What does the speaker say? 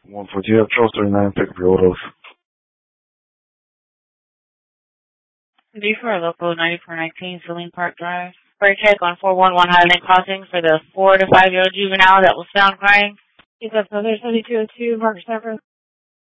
142, you have Charles 39, pick up your orders. D for local 9419 Celine Park Drive. For a check on 411 Highland Crossing for the 4 to 5 year old juvenile that was found crying. Is that 3202 Mark Stafford?